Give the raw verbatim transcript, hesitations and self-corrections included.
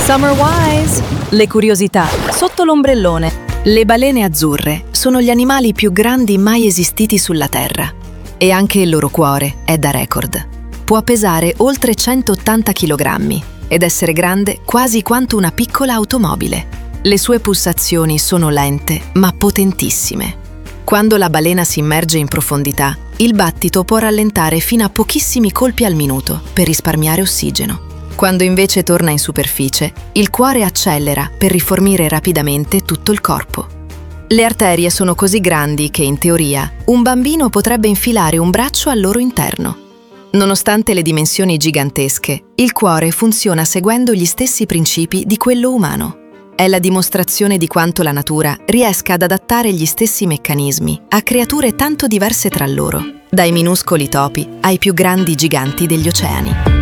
Summer Wise! Le curiosità sotto l'ombrellone. Le balene azzurre sono gli animali più grandi mai esistiti sulla Terra. E anche il loro cuore è da record. Può pesare oltre centottanta chilogrammi ed essere grande quasi quanto una piccola automobile. Le sue pulsazioni sono lente ma potentissime. Quando la balena si immerge in profondità, il battito può rallentare fino a pochissimi colpi al minuto per risparmiare ossigeno. Quando invece torna in superficie, il cuore accelera per rifornire rapidamente tutto il corpo. Le arterie sono così grandi che, in teoria, un bambino potrebbe infilare un braccio al loro interno. Nonostante le dimensioni gigantesche, il cuore funziona seguendo gli stessi principi di quello umano. È la dimostrazione di quanto la natura riesca ad adattare gli stessi meccanismi a creature tanto diverse tra loro, dai minuscoli topi ai più grandi giganti degli oceani.